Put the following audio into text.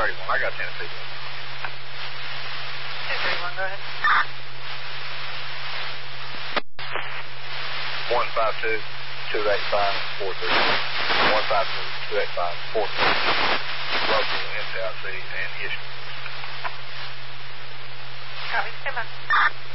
1031. I got Tennessee. 1031, go ahead. 152-285-43. 152-285-43. Local NCIC and issue. Copy, stand by.